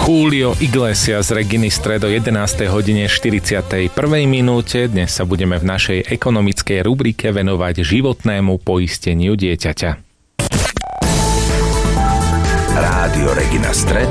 Julio Iglesias z Reginy Stred o 11:41 minúte. Dnes sa budeme v našej ekonomickej rubrike venovať životnému poisteniu dieťaťa. Rádio Regina Stred,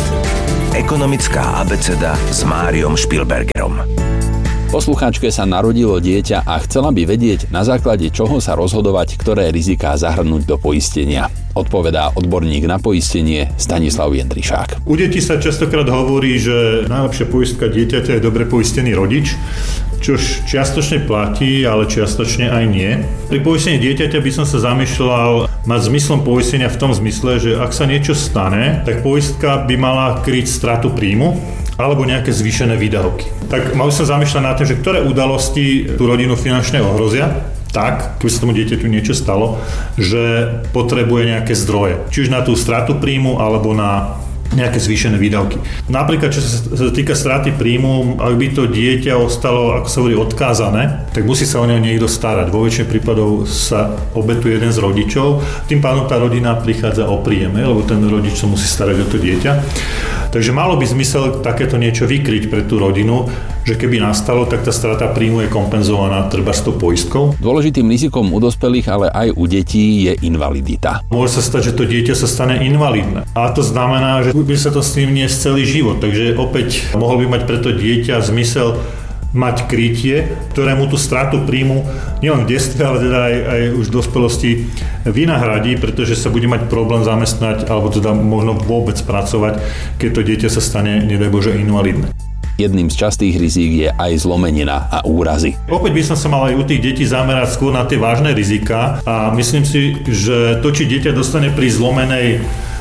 ekonomická abeceda s Máriom Špilbergerom. Poslucháčke sa narodilo dieťa a chcela by vedieť, na základe čoho sa rozhodovať, ktoré riziká zahrnúť do poistenia. Odpovedá odborník na poistenie Stanislav Jendrišák. U detí sa častokrát hovorí, že najlepšia poistka dieťaťa je dobre poistený rodič, čož čiastočne platí, ale čiastočne aj nie. Pri poistení dieťaťa by som sa zamýšľal mať zmyslom poistenia v tom zmysle, že ak sa niečo stane, tak poistka by mala kryť stratu príjmu alebo nejaké zvýšené výdavky. Tak mal som zamýšľať nad tým, že ktoré udalosti tú rodinu finančne ohrozia, tak, keby sa tomu dieťaťu niečo stalo, že potrebuje nejaké zdroje. Či už na tú stratu príjmu, alebo na nejaké zvýšené výdavky. Napríklad, čo sa týka straty príjmu, ak by to dieťa ostalo, ako sa hovorí, odkázané, tak musí sa o neho niekto starať. Vo väčšine prípadov sa obetuje jeden z rodičov, tým pádom tá rodina prichádza o príjem, lebo ten rodič sa musí starať o to dieťa. Takže malo by zmysel takéto niečo vykryť pre tú rodinu, že keby nastalo, tak tá strata príjmu je kompenzovaná treba s tou poistkou. Dôležitým rizikom u dospelých, ale aj u detí je invalidita. Môže sa stať, že to dieťa sa stane invalidné. A to znamená, že by sa to s ním niesť celý život. Takže opäť mohol by mať pre to dieťa zmysel mať krytie, ktoré mu tú stratu príjmu nielen v detstve, ale teda aj už v dospelosti vynahradí, pretože sa bude mať problém zamestnať alebo teda možno vôbec pracovať, keď to dieťa sa stane, nedaj Bože, invalidné. Jedným z častých rizík je aj zlomenina a úrazy. Opäť by som sa mal aj u tých detí zamerať skôr na tie vážne riziká a myslím si, že to, či dieťa dostane pri zlomenej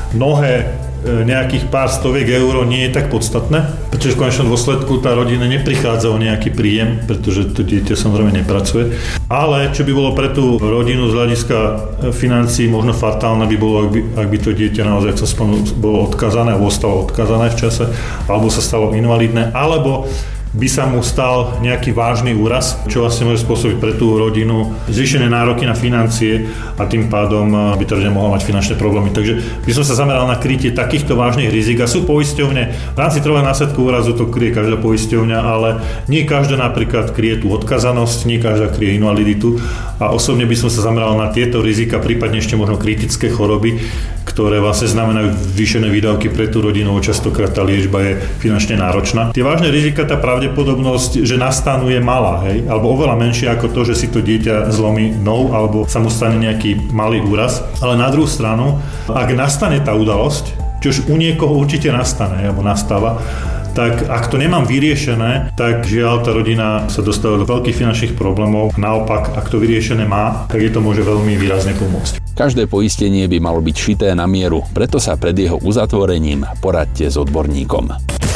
nohe nejakých pár stoviek eur, nie je tak podstatné, pretože v konečnom dôsledku tá rodina neprichádza o nejaký príjem, pretože to dieťa samozrejme nepracuje. Ale čo by bolo pre tú rodinu z hľadiska financií možno fatálne by bolo, ak by to dieťa naozaj bolo odkazané alebo ostalo odkazané v čase, alebo sa stalo invalidné, alebo by sa mu stal nejaký vážny úraz, čo vlastne môže spôsobiť pre tú rodinu zvýšené nároky na financie a tým pádom by to rodina mohla mať finančné problémy. Takže by som sa zameral na krytie takýchto vážnych rizik. A sú poisťovne, v rámci trvalého následku úrazu to kryje každá poisťovňa, ale nie každá napríklad kryje tú odkazanosť, nie každá kryje invaliditu a osobne by som sa zameral na tieto rizika, prípadne ešte možno kritické choroby, ktoré vlastne znamenajú zvýšené výdavky pre tú rodinu, častokrát tá liečba je finančne náročná. Tie vážne rizika, tá pravdepodobnosť, že nastanú, je malá, hej, alebo oveľa menšia ako to, že si to dieťa zlomí nohu alebo sa mu stane nejaký malý úraz. Ale na druhú stranu, ak nastane tá udalosť, čo už u niekoho určite nastane alebo nastáva, tak ak to nemám vyriešené, tak žiaľ tá rodina sa dostáva do veľkých finančných problémov. Naopak, ak to vyriešené má, tak je to môže veľmi výrazne pomôcť. Každé poistenie by malo byť šité na mieru, preto sa pred jeho uzatvorením poradte s odborníkom.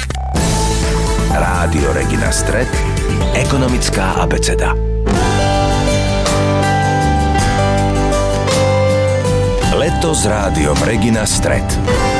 Rádio Regina Stred, ekonomická abeceda. Leto s rádiom Regina Stred.